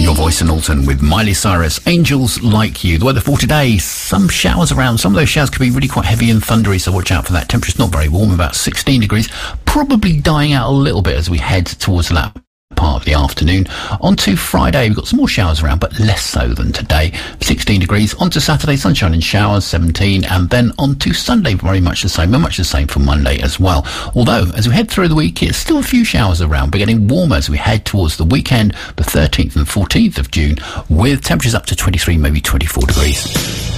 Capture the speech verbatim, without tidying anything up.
Your Voice in Alton with Miley Cyrus, Angels Like You. The weather for today, some showers around. Some of those showers could be really quite heavy and thundery, so watch out for that. Temperature's not very warm, about sixteen degrees. Probably dying out a little bit as we head towards the lap part of the afternoon. On to Friday, we've got some more showers around, but less so than today. sixteen degrees. On to Saturday, sunshine and showers, seventeen. And then on to Sunday, very much the same. Very much the same for Monday as well. Although, as we head through the week, it's still a few showers around, but getting warmer as we head towards the weekend, the thirteenth and fourteenth of June, with temperatures up to twenty-three, maybe twenty-four degrees.